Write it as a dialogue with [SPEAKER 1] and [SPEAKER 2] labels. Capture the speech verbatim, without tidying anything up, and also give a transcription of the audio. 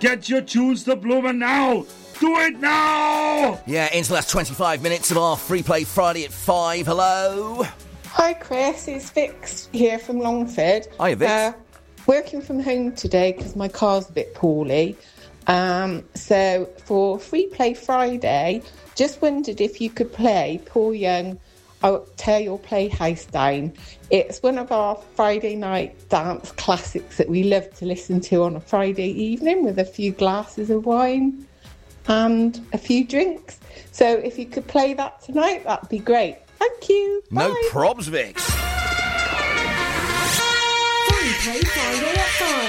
[SPEAKER 1] get your tunes to blooming now. Do it now!
[SPEAKER 2] Yeah, into the last twenty-five minutes of our Free Play Friday at five. Hello?
[SPEAKER 3] Hi Chris, it's Vix here from Longford.
[SPEAKER 2] Hi Vix.
[SPEAKER 3] Uh, working from home today because my car's a bit poorly. Um, so for Free Play Friday, just wondered if you could play Paul Young, I'll Tear Your Playhouse Down. It's one of our Friday night dance classics that we love to listen to on a Friday evening with a few glasses of wine and a few drinks. So if you could play that tonight, that'd be great. Thank you.
[SPEAKER 2] No
[SPEAKER 3] Bye.
[SPEAKER 2] probs, Vix.
[SPEAKER 4] Free Play Friday at five.